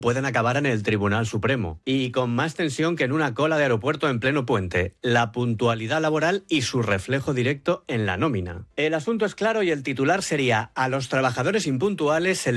pueden acabar en el Tribunal Supremo. Y con más tensión que en una cola de aeropuerto en pleno puente. La puntualidad laboral y su reflejo directo en la nómina. El asunto es claro y el titular sería: a los trabajadores impuntuales se les